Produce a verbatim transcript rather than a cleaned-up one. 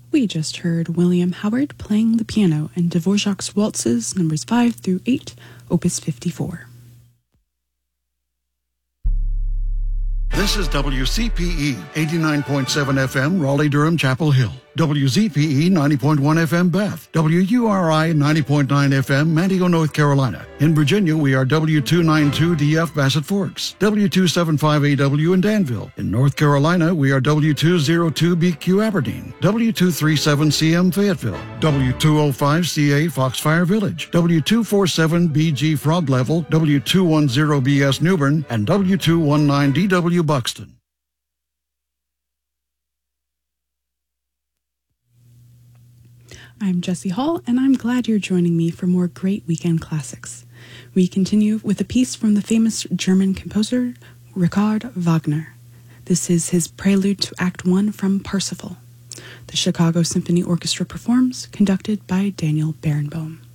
We just heard William Howard playing the piano in Dvorak's Waltzes numbers five through eight, opus fifty-four. This is W C P E, eighty-nine point seven F M, Raleigh-Durham, Chapel Hill. W Z P E, ninety point one F M, Bath. W U R I, ninety point nine F M, Manteo, North Carolina. In Virginia, we are W two ninety-two D F, Bassett Forks. W two seventy-five A W in Danville. In North Carolina, we are W two oh two B Q, Aberdeen. W two thirty-seven C M, Fayetteville. W two oh five C A, Foxfire Village. W two forty-seven B G, Frog Level. W two ten B S, Newbern. And W two nineteen D W, Buxton. I'm Jessie Hall, and I'm glad you're joining me for more great weekend classics. We continue with a piece from the famous German composer Richard Wagner. This is his prelude to Act One from Parsifal. The Chicago Symphony Orchestra performs, conducted by Daniel Barenboim.